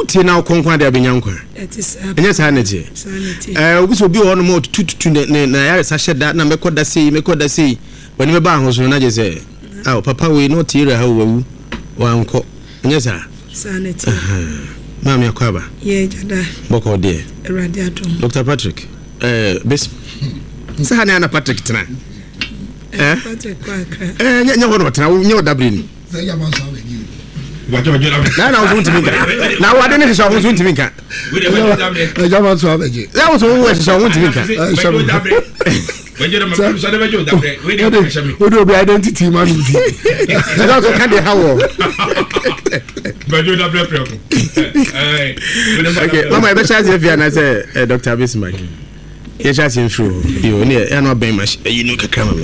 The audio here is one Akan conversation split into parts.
tie na konkwan de abanyankwa enye sa na tie obi so bi ho no mo tututu na ya sa hyeda na mekoda sei wani me ba ho so na je say papa we no tie ra ha wawu wanko enye sa na tie mami akwaba ye jada boko de erade atom Dr. Patrick bes sa na Patrick tena Patrick kwakra nya ho tena nya odabri ni say ya man so we ni na uzunti minka na wade ne so uzunti minka we de jama so abeje na so we so uzunti minka we do be identity man uti na so kan de hawo bajo da bre pre okay mama be chance if na say Dr. Bismarck ye chance through you ne no ben mash you know kakra me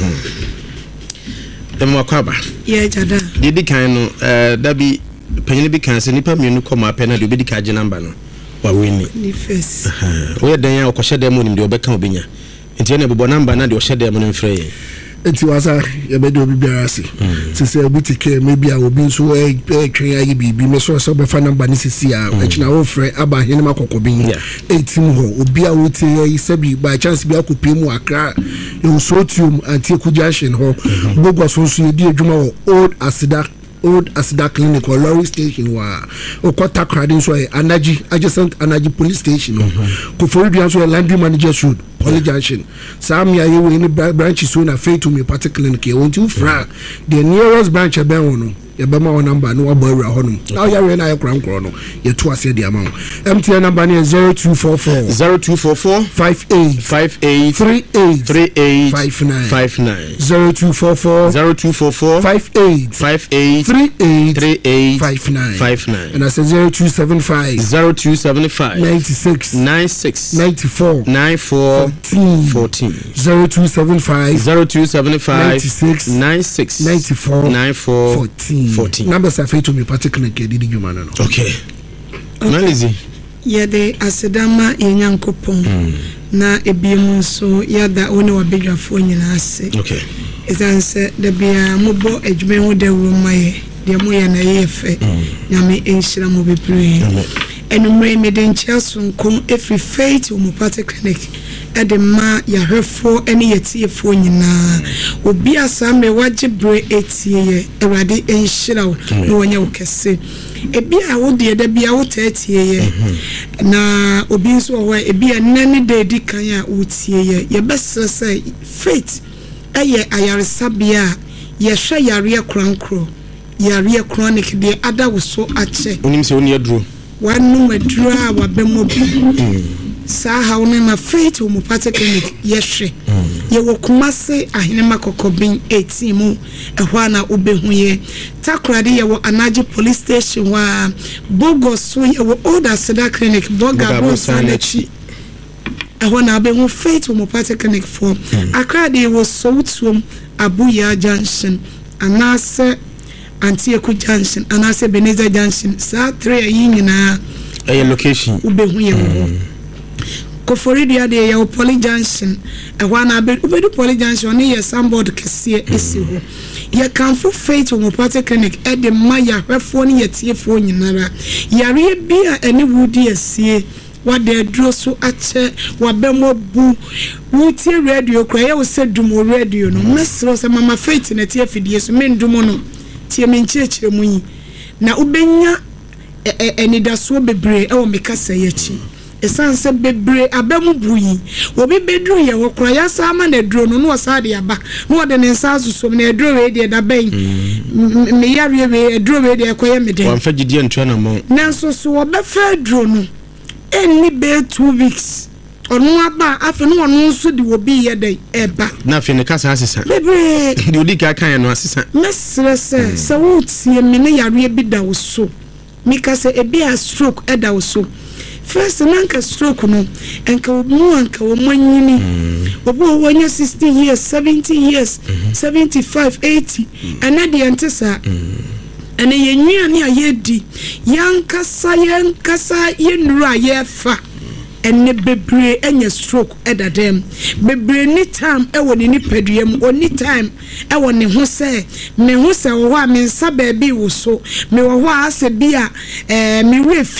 Mwakaba ye jada didi kan no dabi panyin bi kan se nipa mienu koma apena de obedi ka je number no wa weni ni face we dan ya okoshe dem onim de obeka obenya enti na bebo number na de ohye dem no mfre ye enti wasa ye be de obi biara se se obi ke maybe a obi so twen ayi bibi me so be fa number ni sisi a akina wo frɛ aba hene makokobin etim ho obi a wote yi sabi by chance bi akopie mu akra you so tium anti kujashin ho bogwa so ye di adwuma wo old Asida clinic or lorry station wa okota kradin so Anaji adjacent Anaji police station ko for bi so landry manager should police junction sam ya we ni branch so na faith to me particular clinic want to fra the nearest branch e ben no ye be ma o number no abo awura honum now ya we na ye kran no ye to ase de amount MTN number ni 0244 58 38 59 0244 58 38 59 and I say 0275 96 94 14 0275 96 94 14 numbers are to me particularly did you man okay Malizi ye de asedama yenyankopon na ebiemu so yada oni wabedwafo nyina ase okay ezanse de bia mobo adwuma hu de wumaye de moye na yefe nyame enhyira mo bebre enumre medenchia sunko every faith mu particularly edema yahwefo ene yetiefo nyina obi asame wagibre etie ewade enhyira wo no wonya wokese ebi a wo de da bia wo tatie na obi nso wo ebi anane de di kan a wotie ye besese faith eye ayaresabia ye hwa yare krankro yare chronic de ada wo so ache onim se oni aduro wanu maduro a wabemobi sa ha wona ma faith wo particularly yehwe ye wo kumase ahene makokobin 18 mu ehwa na obehu ye takrade ye wo Anaji police station wa Bogo so ye wo old Asida clinic Boga Rosanachi ehwa na obehu faith wo particularly for akrade wo Southum Abuya junction anase Antieku junction anase Beneza junction sa 3 yi nyina location obehu ye wo Koforidia de ya Poly Junction ehwa na ubedu Poly Junction ni ye sandboard kese esi ho ye kanfo faith wo party clinic e de maya hwefo ni yetiefo nyinara yare bia ene wudi esie wade dro so ache wabemo bu wuti radio kwa ye wo se dumo radio no mesro se mama faith na tie fidie so mendumo no tie menchire mu yi na ubenya enidaso bebre e wo mekasa yechi esanse bebre abamu buyi obi bedru ye wokra ya sama na dro no no osade aba no ode ne nsaso so na dro we de da ben me yare we dro we de ekoye meden wan fa gidie ntwa na mo nanso so obefa dro no eni be 2 weeks onu aba afi no onu nso de obi ye dey eba na afi ne kasa asesa bebre de odi ka kan no asesa mesre se wo tie me ne yare bi da wo so mika se ebi a stroke eda wo so first nanka stroke no enka mu anka wo manyini obo wonya 60 years 70 years 75 80 anade antesa ene yenwia ne ayedi yankasa yenura yefa ene bebre enye stroke edadem bebre ni time ewo ni nipadua oni time ewo ne ho se me ho se wo a me nsa ba bi wo so me wo ho ase bia me we